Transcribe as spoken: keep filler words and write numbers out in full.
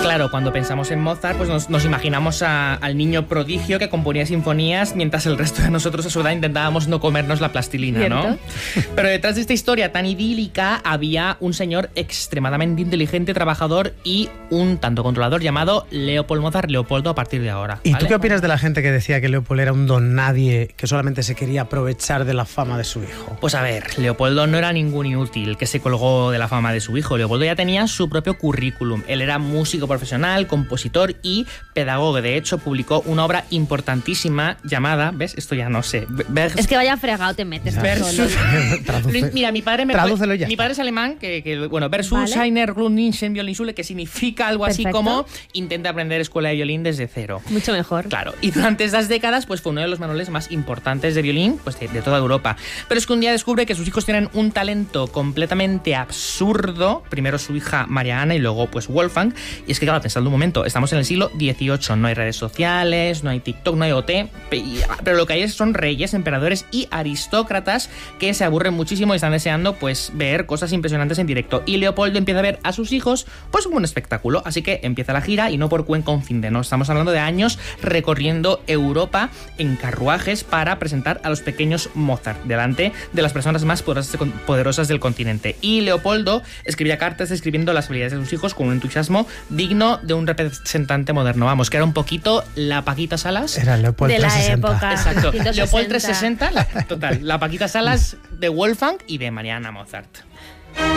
Claro, cuando pensamos en Mozart, pues nos, nos imaginamos a, al niño prodigio que componía sinfonías mientras el resto de nosotros a su edad intentábamos no comernos la plastilina, ¿cierto? ¿No? Pero detrás de esta historia tan idílica había un señor extremadamente inteligente, trabajador y un tanto controlador llamado Leopold Mozart, Leopoldo a partir de ahora. ¿Y ¿vale? tú qué opinas de la gente que decía que Leopold era un don nadie, que solamente se quería aprovechar de la fama de su hijo? Pues a ver, Leopoldo no era ningún inútil que se colgó de la fama de su hijo. Leopoldo ya tenía su propio currículum. Él era músico profesional, compositor y pedagogo. De hecho, publicó una obra importantísima llamada, ¿ves? Esto ya no sé. Vers... Es que vaya fregado te metes. Versus... Traduce... Mira, mi padre me Tradúcelo ya. Mi padre es alemán, que, que bueno, Versus ¿Vale? Seiner Grundinschen Violinschule, que significa algo Perfecto. así como intenta aprender escuela de violín desde cero. Mucho mejor. Claro, y durante estas décadas pues fue uno de los manuales más importantes de violín pues de, de toda Europa. Pero es que un día descubre que sus hijos tienen un talento completamente absurdo. Primero su hija María Ana y luego pues Wolfgang. Y es que claro, pensando un momento, estamos en el siglo dieciocho, no hay redes sociales, no hay TikTok, no hay O T, pero lo que hay son reyes, emperadores y aristócratas que se aburren muchísimo y están deseando pues ver cosas impresionantes en directo. Y Leopoldo empieza a ver a sus hijos pues como un espectáculo, así que empieza la gira y no por Cuenca un finde, no, estamos hablando de años recorriendo Europa en carruajes para presentar a los pequeños Mozart delante de las personas más poderosas del continente. Y Leopoldo escribía cartas describiendo las habilidades de sus hijos con un entusiasmo digno de un representante moderno. Vamos, que era un poquito la Paquita Salas era Leopold de la trescientos sesenta. época. Exacto, ciento sesenta. Leopold trescientos sesenta, la, total, la Paquita Salas de Wolfgang y de Mariana Mozart.